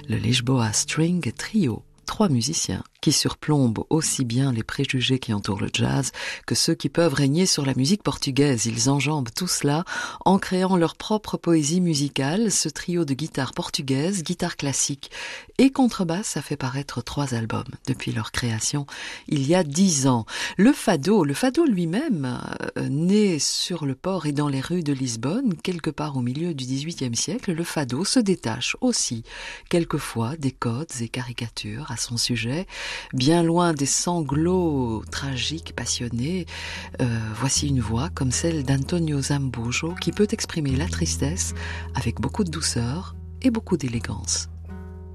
le Lisboa String Trio. 3 musiciens qui surplombent aussi bien les préjugés qui entourent le jazz que ceux qui peuvent régner sur la musique portugaise. Ils enjambent tout cela en créant leur propre poésie musicale. Ce trio de guitare portugaise, guitare classique et contrebasse a fait paraître 3 albums depuis leur création il y a 10 ans. Le fado lui-même, né sur le port et dans les rues de Lisbonne, quelque part au milieu du XVIIIe siècle, le fado se détache aussi quelquefois des codes et caricatures à son sujet. Bien loin des sanglots tragiques, passionnés, voici une voix comme celle d'Antonio Zambujo qui peut exprimer la tristesse avec beaucoup de douceur et beaucoup d'élégance.